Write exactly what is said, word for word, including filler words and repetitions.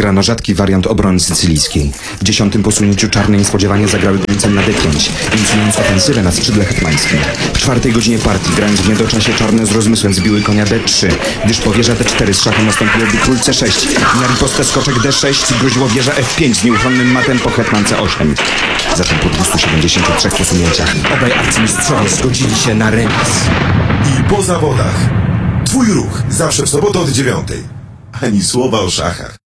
zagrano rzadki wariant obrony sycylijskiej. W dziesiątym posunięciu czarne niespodziewanie zagrały gońcem na D pięć, inicjując ofensywę na skrzydle hetmańskim. W czwartej godzinie partii, grając w niedoczasie, czarne z rozmysłem zbiły konia D trzy, gdyż po wieża D cztery z szachem nastąpiłoby król C sześć. Na ripostę skoczek D sześć groziło wieża F pięć z nieuchronnym matem po hetman C osiem. Zatem po dwustu siedemdziesięciu trzech posunięciach obaj arcymistrzowie zgodzili się na remis. I po zawodach. Twój ruch zawsze w sobotę od dziewiątej. Ani słowa o szachach.